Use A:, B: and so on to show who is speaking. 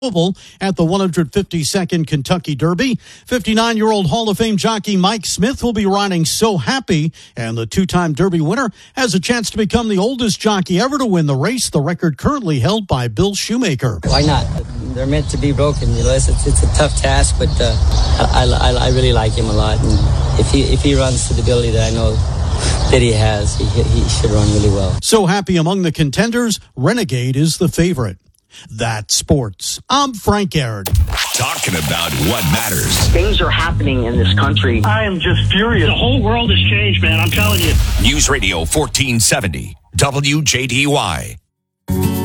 A: at the 152nd Kentucky Derby. 59-year-old Hall of Fame jockey Mike Smith will be riding So Happy, and the two-time Derby winner has a chance to become the oldest jockey ever to win the race, the record currently held by Bill Shoemaker.
B: Why not? They're meant to be broken. It's a tough task, but I really like him a lot. And if he runs to the ability that I know that he has, he should run really well.
A: So Happy among the contenders, Renegade is the favorite. That's sports. I'm Frank Aird.
C: Talking about what matters.
D: Things are happening in this country.
E: I am just furious. The whole world has changed, man. I'm telling you.
C: News Radio 1470, WJDY.